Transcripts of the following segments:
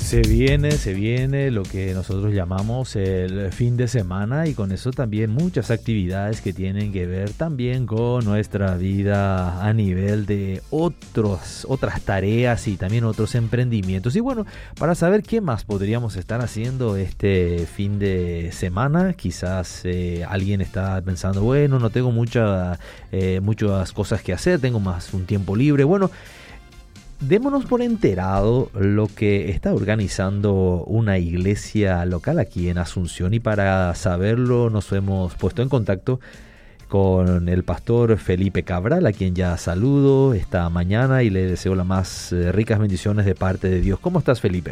Se viene lo que nosotros llamamos el fin de semana y con eso también muchas actividades que tienen que ver también con nuestra vida a nivel de otras tareas y también otros emprendimientos. Y bueno, para saber qué más podríamos estar haciendo este fin de semana, quizás alguien está pensando, bueno, no tengo muchas cosas que hacer, tengo más un tiempo libre. Bueno, démonos por enterado lo que está organizando una iglesia local aquí en Asunción, y para saberlo nos hemos puesto en contacto con el pastor Felipe Cabral, a quien ya saludo esta mañana y le deseo las más ricas bendiciones de parte de Dios. ¿Cómo estás, Felipe?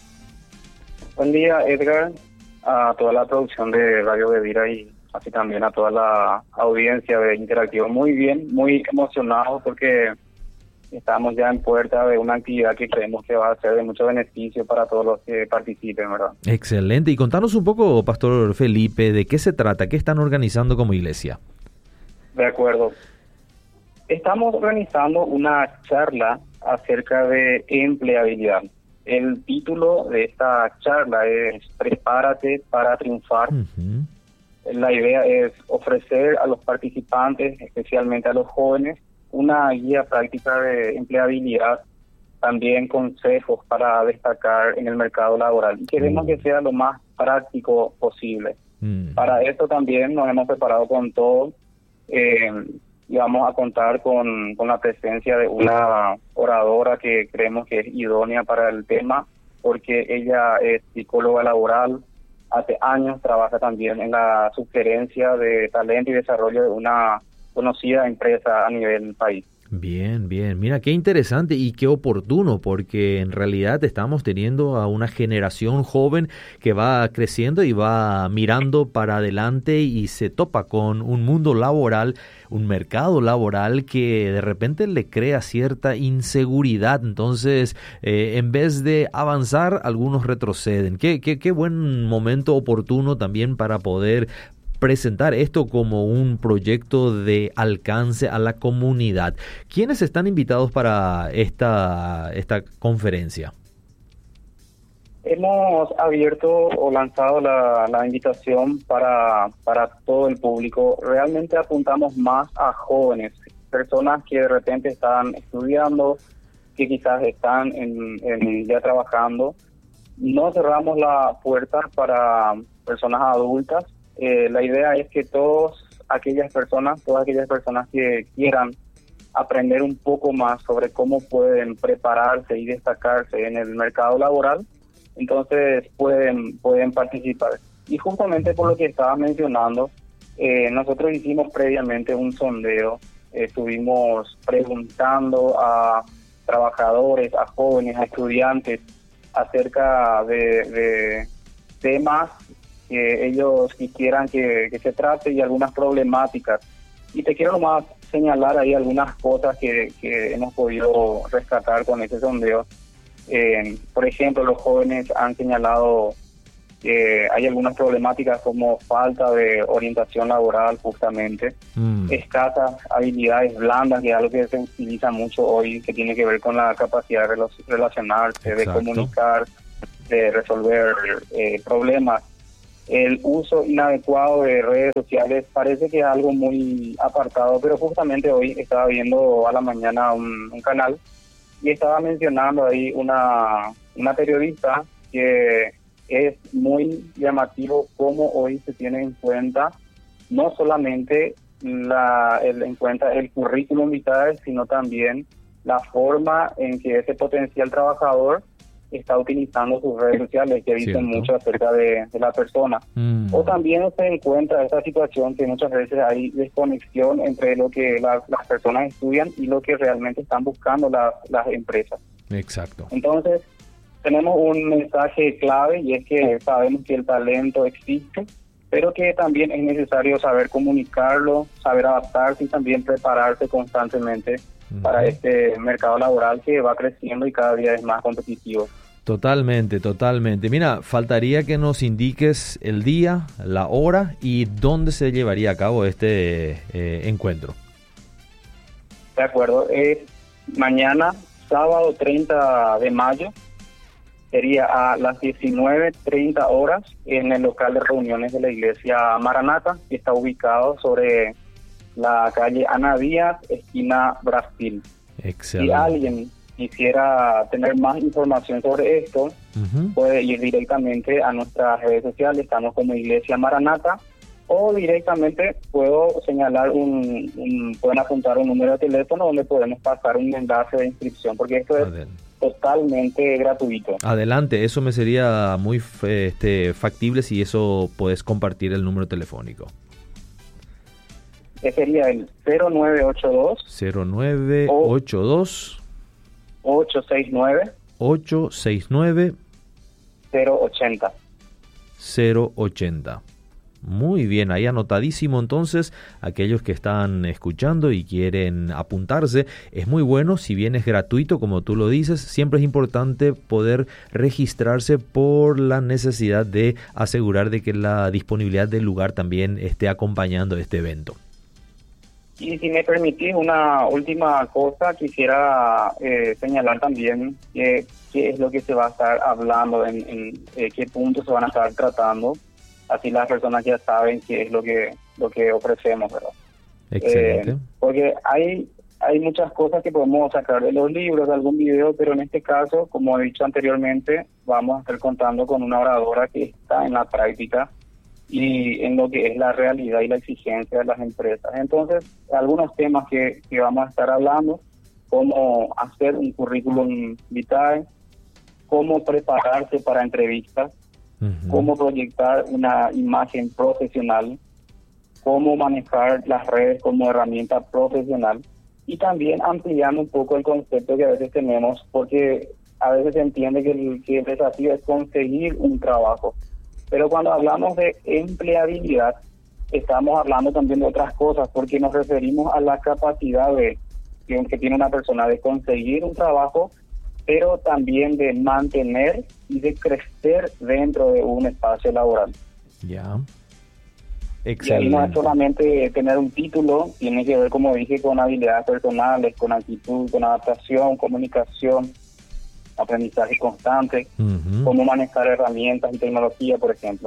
Buen día, Edgar, a toda la producción de Radio Bedira y así también a toda la audiencia de Interactivo. Muy bien, muy emocionado porque estamos ya en puerta de una actividad que creemos que va a ser de mucho beneficio para todos los que participen, ¿verdad? Excelente. Y contanos un poco, Pastor Felipe, ¿de qué se trata? ¿Qué están organizando como iglesia? De acuerdo. Estamos organizando una charla acerca de empleabilidad. El título de esta charla es Prepárate para triunfar. Uh-huh. La idea es ofrecer a los participantes, especialmente a los jóvenes, una guía práctica de empleabilidad, también consejos para destacar en el mercado laboral. Y queremos que sea lo más práctico posible. Para esto también nos hemos preparado con todo y vamos a contar con la presencia de una oradora que creemos que es idónea para el tema, porque ella es psicóloga laboral, hace años trabaja también en la sugerencia de talento y desarrollo de una conocida empresa a nivel país. Bien, bien. Mira, qué interesante y qué oportuno, porque en realidad estamos teniendo a una generación joven que va creciendo y va mirando para adelante y se topa con un mundo laboral, un mercado laboral que de repente le crea cierta inseguridad. Entonces, en vez de avanzar, algunos retroceden. Qué buen momento oportuno también para poder presentar esto como un proyecto de alcance a la comunidad. ¿Quiénes están invitados para esta conferencia? Hemos abierto o lanzado la invitación para todo el público. Realmente apuntamos más a jóvenes, personas que de repente están estudiando, que quizás están ya trabajando. No cerramos la puerta para personas adultas. La idea es que todas aquellas personas que quieran aprender un poco más sobre cómo pueden prepararse y destacarse en el mercado laboral, entonces pueden participar. Y justamente por lo que estabas mencionando, nosotros hicimos previamente un sondeo, estuvimos preguntando a trabajadores, a jóvenes, a estudiantes acerca de temas que ellos quisieran que se trate y algunas problemáticas. Y te quiero nomás señalar ahí algunas cosas que hemos podido rescatar con ese sondeo. Por ejemplo, los jóvenes han señalado que hay algunas problemáticas como falta de orientación laboral, justamente, escasas habilidades blandas, que es algo que se utiliza mucho hoy, que tiene que ver con la capacidad de relacionarse, de comunicar, de resolver problemas. El uso inadecuado de redes sociales parece que es algo muy apartado, pero justamente hoy estaba viendo a la mañana un canal y estaba mencionando ahí una periodista que es muy llamativo cómo hoy se tiene en cuenta no solamente en cuenta el currículum vitae, sino también la forma en que ese potencial trabajador está utilizando sus redes sociales, que dicen mucho acerca de la persona. O también se encuentra esta situación que muchas veces hay desconexión entre lo que las personas estudian y lo que realmente están buscando las empresas. Exacto. Entonces, tenemos un mensaje clave, y es que sabemos que el talento existe, pero que también es necesario saber comunicarlo, saber adaptarse y también prepararse constantemente para este mercado laboral que va creciendo y cada día es más competitivo. Totalmente. Mira, faltaría que nos indiques el día, la hora y dónde se llevaría a cabo este encuentro. De acuerdo. Mañana, sábado 30 de mayo, sería a las 19:30 horas en el local de reuniones de la iglesia Maranata, que está ubicado sobre la calle Ana Díaz, esquina Brasil. Excelente. Si alguien quisiera tener más información sobre esto, puede ir directamente a nuestras redes sociales, estamos como Iglesia Maranata, o directamente puedo señalar pueden apuntar un número de teléfono donde podemos pasar un enlace de inscripción, porque esto es totalmente gratuito. Adelante, eso me sería muy factible si eso puedes compartir el número telefónico. Sería el 0982 869 080. Muy bien, ahí anotadísimo. Entonces, aquellos que están escuchando y quieren apuntarse, es muy bueno, si bien es gratuito, como tú lo dices, siempre es importante poder registrarse por la necesidad de asegurar de que la disponibilidad del lugar también esté acompañando este evento. Y si me permitís una última cosa, quisiera señalar también qué es lo que se va a estar hablando, en qué puntos se van a estar tratando. Así las personas ya saben qué es lo que ofrecemos, ¿verdad? Excelente. Porque hay muchas cosas que podemos sacar de los libros, de algún video, pero en este caso, como he dicho anteriormente, vamos a estar contando con una oradora que está en la práctica y en lo que es la realidad y la exigencia de las empresas. Entonces, algunos temas que vamos a estar hablando, cómo hacer un currículum vitae, cómo prepararse para entrevistas, cómo proyectar una imagen profesional, cómo manejar las redes como herramienta profesional, y también ampliando un poco el concepto que a veces tenemos, porque a veces se entiende que el desafío es conseguir un trabajo. Pero cuando hablamos de empleabilidad, estamos hablando también de otras cosas, porque nos referimos a la capacidad que tiene una persona de conseguir un trabajo, pero también de mantener y de crecer dentro de un espacio laboral. Ya. Excelente. Y ahí no es solamente tener un título, tiene que ver, como dije, con habilidades personales, con actitud, con adaptación, comunicación, aprendizaje constante, cómo manejar herramientas y tecnología, por ejemplo.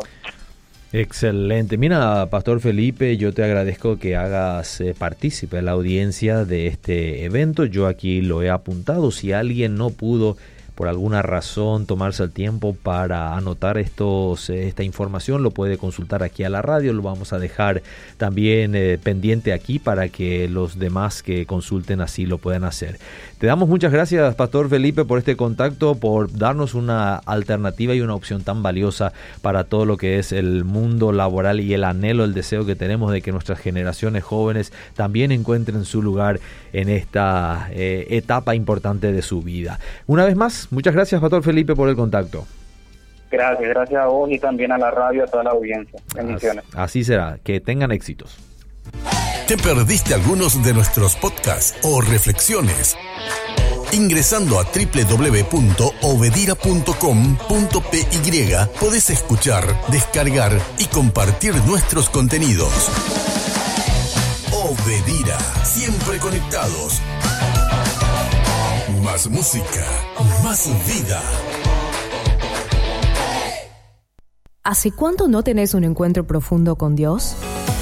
Excelente. Mira, Pastor Felipe, yo te agradezco que hagas partícipe a la audiencia de este evento. Yo aquí lo he apuntado. Si alguien no pudo por alguna razón tomarse el tiempo para anotar esta información, lo puede consultar aquí a la radio. Lo vamos a dejar también pendiente aquí para que los demás que consulten así lo puedan hacer. Te damos muchas gracias, Pastor Felipe, por este contacto, por darnos una alternativa y una opción tan valiosa para todo lo que es el mundo laboral y el anhelo, el deseo que tenemos de que nuestras generaciones jóvenes también encuentren su lugar en esta etapa importante de su vida. Una vez más, muchas gracias, Pastor Felipe, por el contacto. Gracias a vos y también a la radio, a toda la audiencia. Bendiciones. Así será, que tengan éxitos. ¿Te perdiste algunos de nuestros podcasts o reflexiones? Ingresando a www.obedira.com.py podés escuchar, descargar y compartir nuestros contenidos. Obedira, siempre conectados. Más música, más vida. ¿Hace cuánto no tenés un encuentro profundo con Dios?